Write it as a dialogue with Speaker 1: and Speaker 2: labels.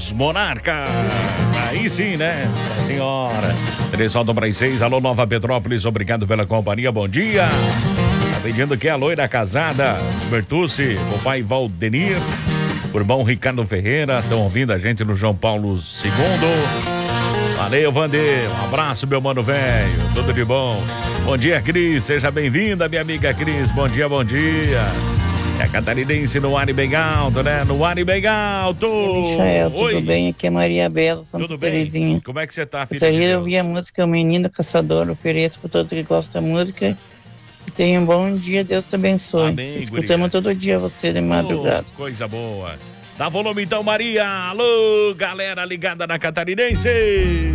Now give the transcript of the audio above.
Speaker 1: Os Monarcas. Aí sim, né? Senhora. 3 faltam para as 6. Alô, Nova Petrópolis. Obrigado pela companhia. Bom dia. Tá pedindo que a loira casada. Bertucci, o pai Valdenir. O irmão Ricardo Ferreira. Estão ouvindo a gente no João Paulo II. Valeu, Vander. Um abraço, meu mano velho. Tudo de bom. Bom dia, Cris. Seja bem-vinda, minha amiga Cris. Bom dia, bom dia. É a catarinense no ar e bem alto, né? No ar e bem alto.
Speaker 2: Michael, tudo bem? Aqui é Maria Bela, Santa
Speaker 1: Tudo bem?
Speaker 2: Terezinha.
Speaker 1: Como é que você tá, filha
Speaker 2: Gostaria
Speaker 1: de
Speaker 2: de
Speaker 1: Deus?
Speaker 2: ouvir a música O Menino Caçador. Ofereço para todos que gostam da música. E tenha um bom dia, Deus te abençoe.
Speaker 1: Amém,
Speaker 2: Escutamos todo dia você de madrugada.
Speaker 1: Coisa boa. Dá volume então, Maria. Alô, galera ligada na catarinense.